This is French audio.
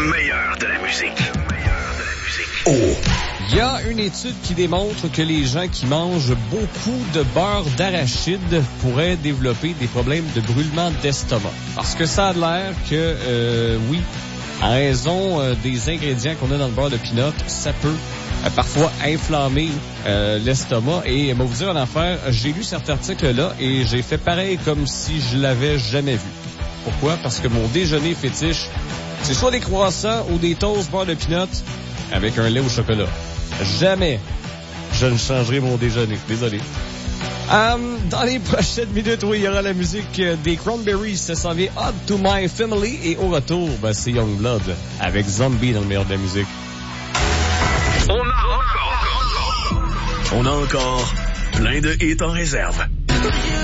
meilleur de la musique. Oh! Il y a une étude qui démontre que les gens qui mangent beaucoup de beurre d'arachide pourraient développer des problèmes de brûlement d'estomac. Parce que ça a l'air que, oui, en raison des ingrédients qu'on a dans le beurre de pinot, ça peut parfois inflammer l'estomac. Et moi, vous dire en affaire, j'ai lu cet article-là et j'ai fait pareil comme si je l'avais jamais vu. Pourquoi? Parce que mon déjeuner fétiche, c'est soit des croissants ou des toasts beurre de pinot avec un lait au chocolat. Jamais je ne changerai mon déjeuner. Désolé. Dans les prochaines minutes, oui, il y aura la musique des Cranberries. Ça s'en vient Odd to My Family. Et au retour, c'est Youngblood avec Zombie dans le meilleur de la musique. On a encore plein de hits en réserve.